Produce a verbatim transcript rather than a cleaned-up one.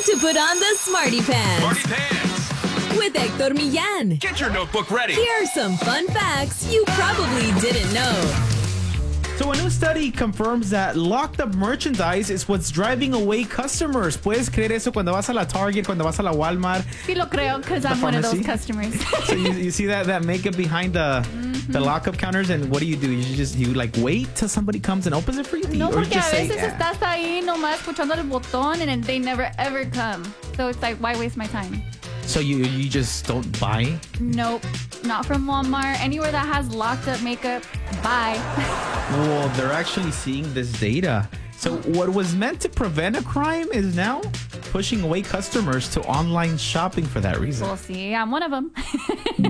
to put on the Smarty Pants. Smarty Pants. With Hector Millán. Get your notebook ready. Here are some fun facts you probably didn't know. So a new study confirms that locked up merchandise is what's driving away customers. ¿Puedes creer eso cuando vas a la Target, cuando vas a la Walmart? Sí lo creo, because I'm one of those customers. So you, you see that, that makeup behind the mm-hmm. the lockup counters, and what do you do? You just you like wait till somebody comes and opens it for you? No, or porque just a veces say, estás ahí nomás escuchando el botón and they never ever come. So it's like, why waste my time? So you you just don't buy? Nope, not from Walmart. Anywhere that has locked up makeup, bye. Well, they're actually seeing this data. So what was meant to prevent a crime is now pushing away customers to online shopping for that reason. We'll see. I'm one of them.